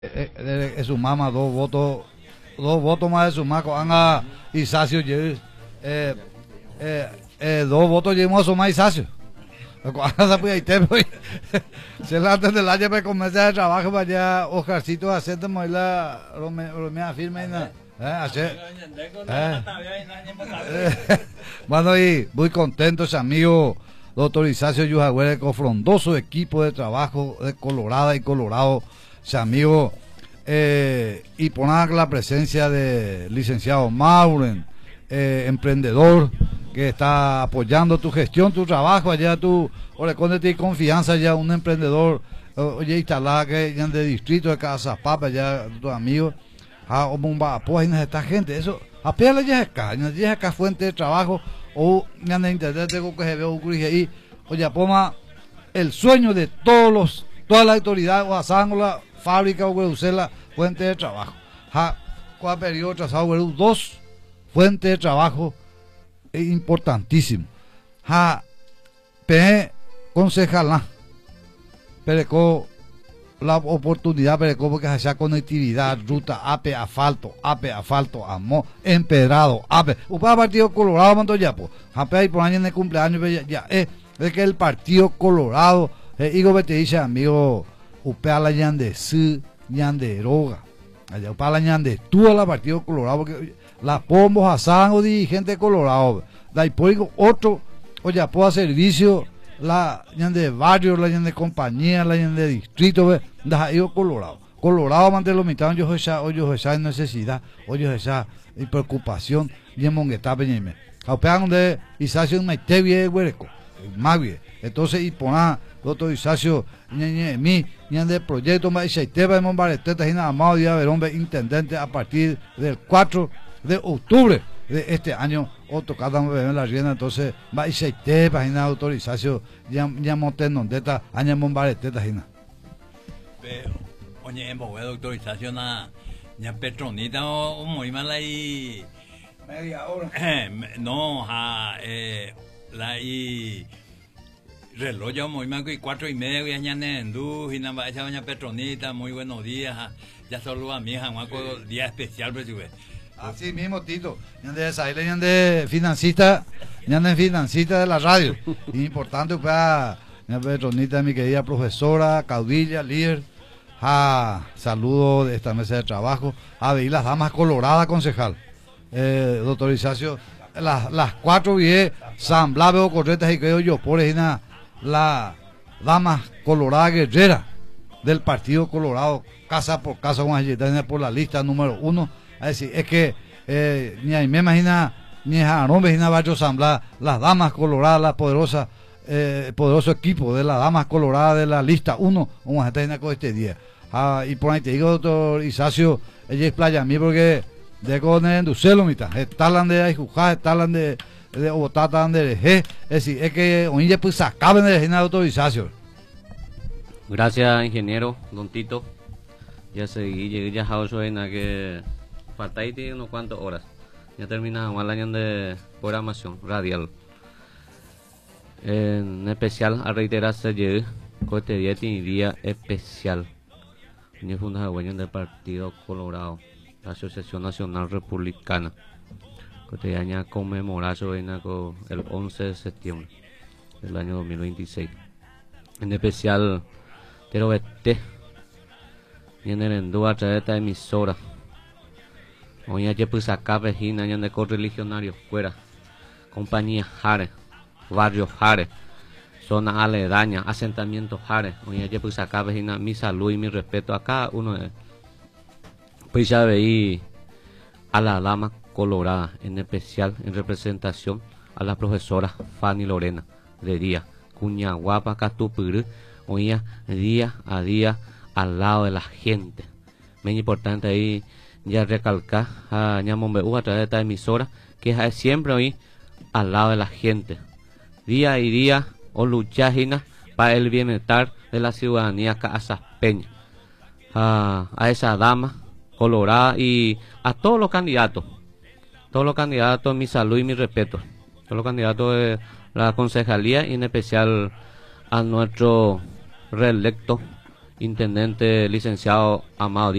Su mamá dos votos más de su maco, anga Isacio, dos votos llevamos a su más Isacio. Se la antes del año me comencé de trabajo para allá, Oscarcito, hacerte la Romea firme y nada. Bueno, y muy contentos, amigos. Doctor Isacio Yujagüere, con frondoso equipo de trabajo de Colorada y Colorado, amigo, y poner la presencia del licenciado Mauren, emprendedor, que está apoyando tu gestión, tu trabajo, allá tu, y confianza, ya un emprendedor, oye, instalada que ya de distrito de Casa Papa, ya tus amigos, o bomba, apoyan a esta gente, eso, apenas ya acá fuente de trabajo, o ya en internet tengo que se ve un ahí, oye, poma el sueño de todas las autoridades, o asángola, fábrica o usela, fuente de trabajo. Cuál periodo trazado, dos fuentes de trabajo importantísimo. Concejala, pero la oportunidad, pero porque haya conectividad, ruta, asfalto, amor, empedrado, para Partido Colorado, mando ya, pues, ahí por año en el cumpleaños, ya, es que el Partido Colorado, digo, te dice, amigo, upea la ñande su, ñande roga, allá upea la ñande tú la Partido Colorado, porque la pomos asan o dirigente Colorado, da hipórico otro, oye, puedo servicio, la ñande barrio, la ñande compañía, la ñande distrito, da ido Colorado mantiene los mitad, yo esa necesidad, oye, esa preocupación, y en Monguetá, peñeme, upean de Isacio en Maitevie, huereco, más bien, entonces, y poner, doctor Isacio, mi de proyecto más Isaiteba de Mombareteta y nada más día Verón intendente a partir del 4 de octubre de este año otro cada en la rienda, entonces va Isaiteba y nada autorización ya monten donde año Mombareteta y nada. Oye, en Bogué autorización a ya Petronita o muy mala y media hora. No, la y reloj ya muy mal y 4:30 y añade en luz y nada esa doña Petronita, muy buenos días, ya solo a mi hija, un día especial, pues, así mismo, Tito, ya de esa ya de financista de la radio, importante para Petronita, mi querida profesora, caudilla, líder, saludo de esta mesa de trabajo, a ver las damas coloradas, concejal, doctor Isacio, las 4:10, San Blavio, Corretas y creo yo, por ejemplo, la dama colorada guerrera del Partido Colorado, casa por casa, por la lista número 1. Es decir, es que ni ahí me imagina, ni a no me imagina Barrio San Blas, las damas coloradas, la poderosa, poderoso equipo de las damas coloradas de la lista 1, vamos a estar con este día. Y por ahí te digo, doctor Isacio, ella es playa a mí porque de con el Ducelo, mitad, estalan de Ayjujá, estalan de Botata de es decir, es que hoy ya pues acaben de dejar autorización. Gracias, ingeniero Don Tito. Ya seguí, llegué ya a ocho en que falta ahí tiene unos cuantos horas. Ya terminamos el año de programación radial. En especial a reiterarse llegué con este día tiene día especial. Ni funda del Partido Colorado, la Asociación Nacional Republicana. Este año conmemorar el 11 de septiembre del año 2026. En especial, quiero verte y en el endú a través de esta emisora. Hoy ayer pues acá vejina año de correligionario fuera, compañía Jare, barrio Jare, zona aledaña, asentamiento Jare. Hoy ayer pues acá vejina mi salud y mi respeto a cada uno de pues ya veí a la dama colorada, en especial en representación a la profesora Fanny Lorena de día, cuña guapa catupuru, oía día a día al lado de la gente. Muy importante ahí ya recalcar a Ñamombeú a través de esta emisora que es siempre hoy al lado de la gente, día y día o luchajina para el bienestar de la ciudadanía casapeña. A esa dama colorada y a todos los candidatos, mi salud y mi respeto, todos los candidatos de la concejalía y en especial a nuestro reelecto Intendente licenciado Amado